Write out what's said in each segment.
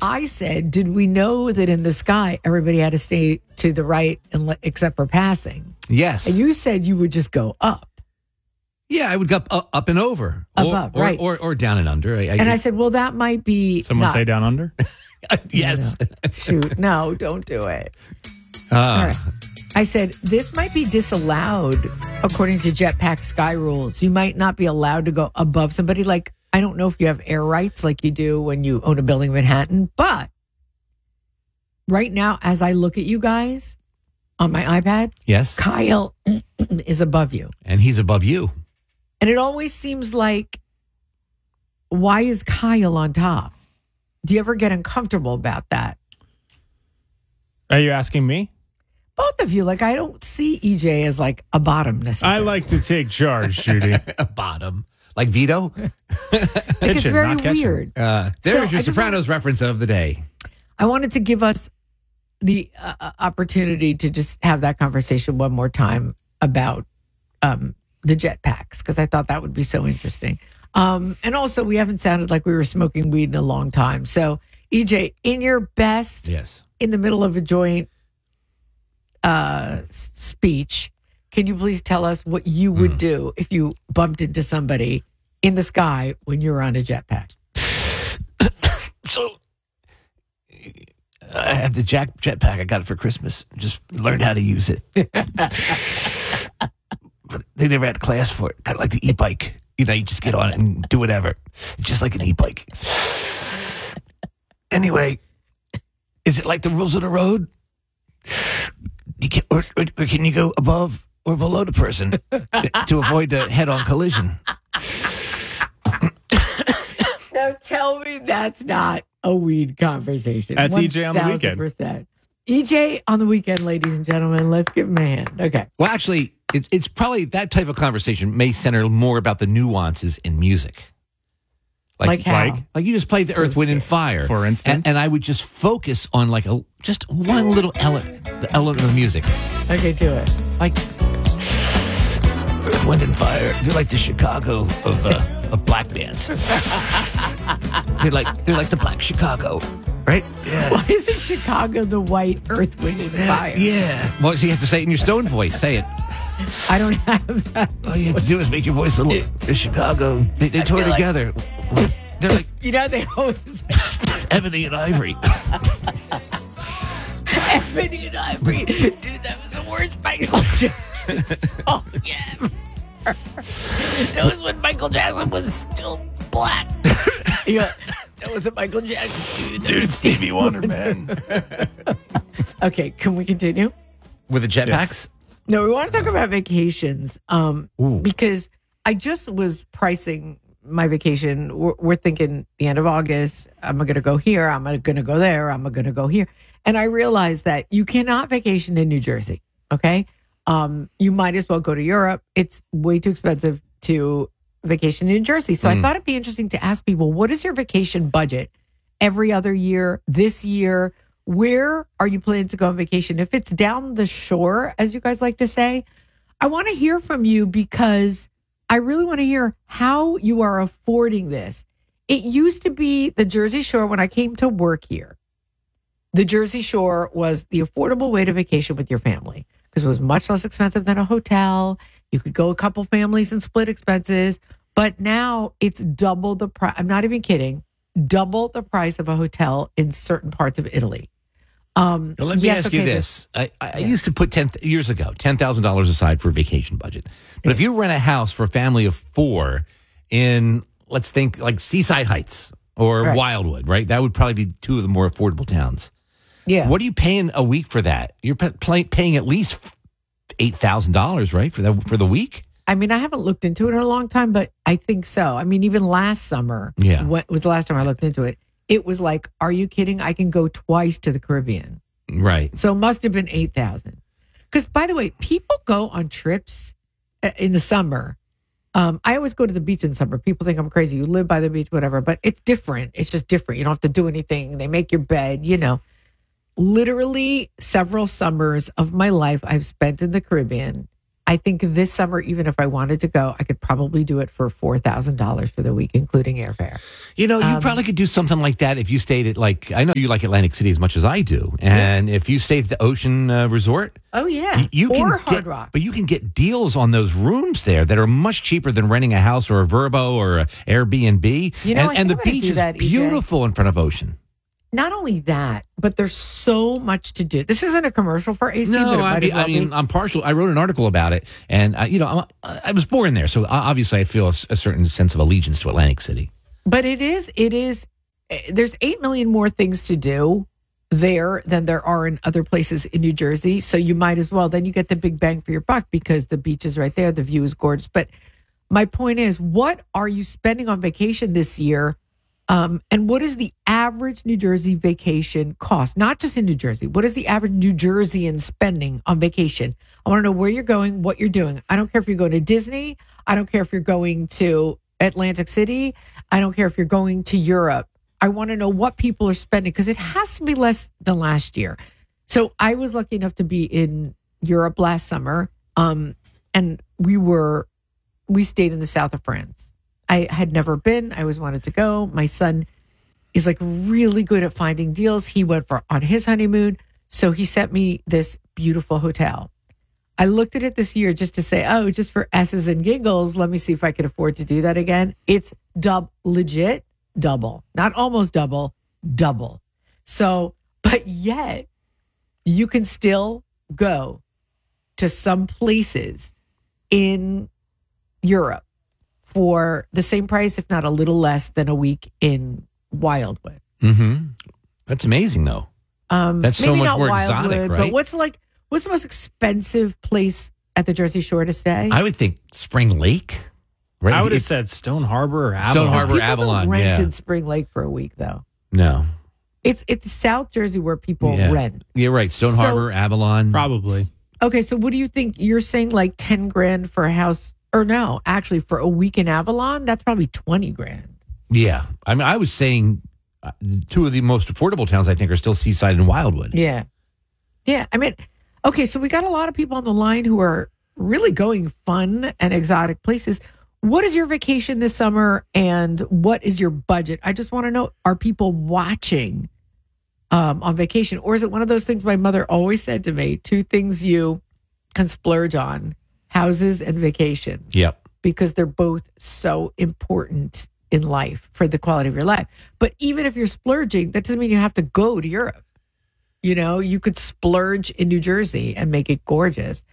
I said, did we know that in the sky everybody had to stay to the right except for passing? Yes. And you said you would just go up. Yeah, I would go up and over. Above, right. Or down and under. I said, well, that might be. Someone say down under? Yes. No. Shoot. No, don't do it. All right. I said, this might be disallowed according to jetpack sky rules. You might not be allowed to go above somebody. Like, I don't know if you have air rights like you do when you own a building in Manhattan, but right now, as I look at you guys on my iPad, Yes. Kyle is above you. And he's above you. And it always seems like, why is Kyle on top? Do you ever get uncomfortable about that? Are you asking me? Both of you, like, I don't see EJ as like a bottom I necessarily. like to take charge, Judy. A bottom. Like Vito. Like, it's Kitchen, very not kitchen. weird. There's So, your I just Sopranos reference of the day. I wanted to give us the opportunity to just have that conversation one more time about the jetpacks, because I thought that would be so interesting. And also, we haven't sounded like we were smoking weed in a long time. So, EJ, in your best, Yes. in the middle of a joint speech, can you please tell us what you would do if you bumped into somebody in the sky when you were on a jetpack? So I have the jetpack. I got it for Christmas. Just learned how to use it. But they never had a class for it. Kind of like the e-bike. You know, you just get on it and do whatever. It's just like an e-bike. Anyway, is it like the rules of the road? You can, or can you go above or below the person to avoid the head-on collision? Now tell me that's not a weed conversation. That's EJ on the weekend. 1000%. EJ on the weekend, ladies and gentlemen. Let's give him a hand. Okay. Well, actually, it's probably that type of conversation may center more about the nuances in music. Like how? Like you just played the Earth, Wind, and Fire, For instance? and I would just focus on like just one little element, the element of the music, Okay, do it. like Earth, Wind, and Fire. They're like the Chicago of black bands. they're like the Black Chicago, right? Yeah. Why isn't Chicago the white Earth, Wind, and Fire? Yeah. Well, so you have to say it in your Stone voice. Say it. I don't have that. All you have to do is make your voice a little. They're Chicago. They tour feel like- together. They're like You know, they always Ebony and Ivory. Ebony and Ivory. Dude, that was the worst Michael Jackson song ever. That was when Michael Jackson was still black. Yeah, that wasn't Michael Jackson, dude. That was Stevie Wonder, man. Okay, can we continue? With the jetpacks? No, we want to talk about vacations Ooh. because I just was pricing my vacation. We're thinking the end of August. I'm going to go here. I'm going to go there. I'm going to go here. And I realized that you cannot vacation in New Jersey. Okay. You might as well go to Europe. It's way too expensive to vacation in New Jersey. So I thought it'd be interesting to ask people, what is your vacation budget every other year, this year? Where are you planning to go on vacation? If it's down the shore, as you guys like to say, I want to hear from you because I really want to hear how you are affording this. It used to be the Jersey Shore when I came to work here. The Jersey Shore was the affordable way to vacation with your family because it was much less expensive than a hotel. You could go a couple families and split expenses. But now it's double the price. I'm not even kidding. Double the price of a hotel in certain parts of Italy. Now, let me ask you okay, this. I used to put years ago, $10,000 aside for a vacation budget. But if you rent a house for a family of 4 in, let's think, like Seaside Heights or Right. Wildwood, right? That would probably be 2 of the more affordable towns. Yeah. What are you paying a week for that? You're paying at least $8,000, right, for the week? I mean, I haven't looked into it in a long time, but I think so. I mean, even last summer, what was the last time I looked into it? It was like, are you kidding? I can go twice to the Caribbean. Right. So it must have been 8,000. Because, by the way, people go on trips in the summer. I always go to the beach in summer. People think I'm crazy. You live by the beach, whatever. But it's different. It's just different. You don't have to do anything. They make your bed, you know. Literally several summers of my life I've spent in the Caribbean. I think this summer, even if I wanted to go, I could probably do it for $4,000 for the week, including airfare. You probably could do something like that if you stayed at, like, I know you like Atlantic City as much as I do. And if you stayed at the Ocean Resort. Oh, yeah. Or Hard Rock. But you can get deals on those rooms there that are much cheaper than renting a house or a Vrbo or a Airbnb. And the beach is beautiful in front of Ocean. Not only that, but there's so much to do. This isn't a commercial for AC. No, but I mean, I'm partial. I wrote an article about it, and I was born there, so obviously I feel a certain sense of allegiance to Atlantic City. But it is. There's 8 million more things to do there than there are in other places in New Jersey. So you might as well. Then you get the big bang for your buck because the beach is right there. The view is gorgeous. But my point is, what are you spending on vacation this year? And what is the average New Jersey vacation cost? Not just in New Jersey. What is the average New Jerseyan spending on vacation? I want to know where you're going, what you're doing. I don't care if you're going to Disney. I don't care if you're going to Atlantic City. I don't care if you're going to Europe. I want to know what people are spending because it has to be less than last year. So I was lucky enough to be in Europe last summer. And we stayed in the south of France. I had never been. I always wanted to go. My son is like really good at finding deals. He went on his honeymoon. So he sent me this beautiful hotel. I looked at it this year just to say, oh, just for S's and giggles, let me see if I can afford to do that again. It's legit double, not almost double. So, but yet you can still go to some places in Europe for the same price, if not a little less than a week in Wildwood. Mm-hmm. That's amazing, though. That's so much more exotic, right? But what's the most expensive place at the Jersey Shore to stay? I would think Spring Lake. Right? I would have said Stone Harbor or Avalon. Stone Harbor, people Avalon. Don't rent in Spring Lake for a week, though. No. It's South Jersey where people rent. Yeah, right. Stone Harbor, Avalon. Probably. Okay, so what do you think? You're saying like $10,000 for a house? Or no, actually, for a week in Avalon, that's probably $20,000. Yeah. I mean, I was saying two of the most affordable towns, I think, are still Seaside and Wildwood. Yeah. Yeah. I mean, okay, so we got a lot of people on the line who are really going fun and exotic places. What is your vacation this summer and what is your budget? I just want to know, are people watching on vacation? Or is it one of those things my mother always said to me, 2 things you can splurge on? Houses and vacations. Yep. Because they're both so important in life for the quality of your life. But even if you're splurging, that doesn't mean you have to go to Europe. You could splurge in New Jersey and make it gorgeous.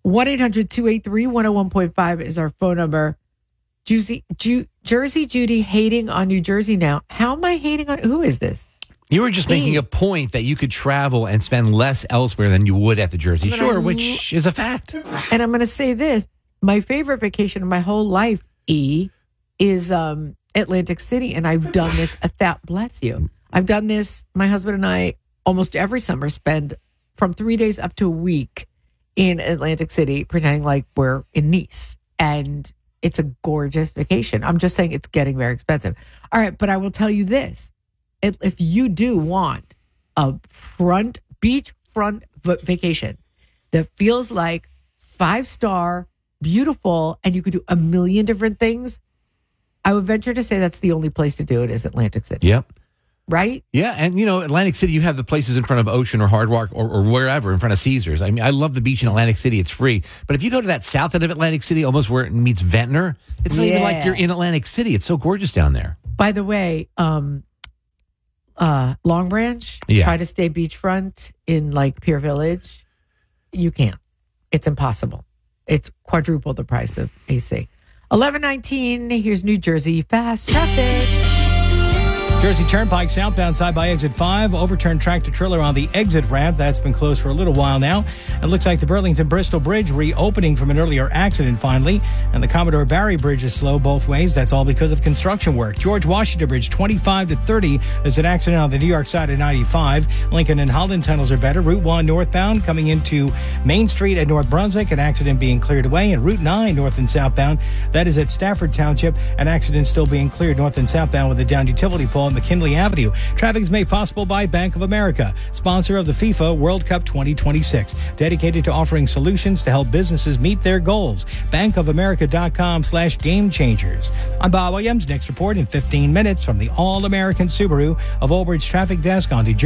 1-800-283-101.5 is our phone number. Jersey Judy hating on New Jersey now. How am I hating on? Who is this? You were just making a point that you could travel and spend less elsewhere than you would at the Jersey Shore, which is a fact. And I'm going to say this. My favorite vacation of my whole life, is Atlantic City. And I've done this, bless you. I've done this, my husband and I, almost every summer, spend from 3 days up to a week in Atlantic City, pretending like we're in Nice. And it's a gorgeous vacation. I'm just saying it's getting very expensive. All right, but I will tell you this. If you do want a beachfront vacation that feels like 5-star, beautiful, and you could do a million different things, I would venture to say that's the only place to do it is Atlantic City. Yep. Right? Yeah, and Atlantic City, you have the places in front of Ocean or Hard Rock or wherever, in front of Caesars. I mean, I love the beach in Atlantic City. It's free. But if you go to that south end of Atlantic City, almost where it meets Ventnor, it's not even like you're in Atlantic City. It's so gorgeous down there. By the way, Long Branch, try to stay beachfront in like Pier Village. You can't. It's impossible. It's quadruple the price of AC. 11:19. Here's New Jersey fast traffic. Jersey Turnpike southbound side by exit 5. Overturned tractor trailer on the exit ramp. That's been closed for a little while now. It looks like the Burlington-Bristol Bridge reopening from an earlier accident finally. And the Commodore Barry Bridge is slow both ways. That's all because of construction work. George Washington Bridge 25 to 30. There's an accident on the New York side of 95. Lincoln and Holland tunnels are better. Route 1 northbound coming into Main Street at North Brunswick. An accident being cleared away. And Route 9 north and southbound. That is at Stafford Township. An accident still being cleared north and southbound with a downed utility pole on McKinley Avenue. Traffic is made possible by Bank of America, sponsor of the FIFA World Cup 2026, dedicated to offering solutions to help businesses meet their goals. bankofamerica.com/game changers. I'm Bob Williams. Next report in 15 minutes from the All-American Subaru of Old Bridge Traffic Desk on New Jersey.